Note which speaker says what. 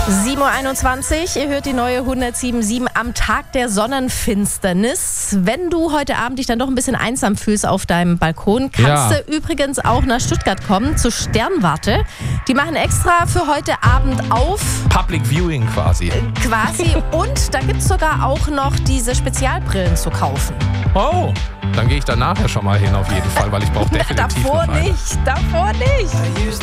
Speaker 1: 7:21 Uhr, ihr hört die neue 107.7 am Tag der Sonnenfinsternis. Wenn du heute Abend dich dann doch ein bisschen einsam fühlst auf deinem Balkon, kannst du übrigens auch nach Stuttgart kommen, zur Sternwarte. Die machen extra für heute Abend auf.
Speaker 2: Public Viewing quasi.
Speaker 1: Und da gibt es sogar auch noch diese Spezialbrillen zu kaufen.
Speaker 2: Oh, dann gehe ich da nachher schon mal hin auf jeden Fall, weil ich brauche definitiv
Speaker 1: Davor
Speaker 2: noch eine.
Speaker 1: nicht.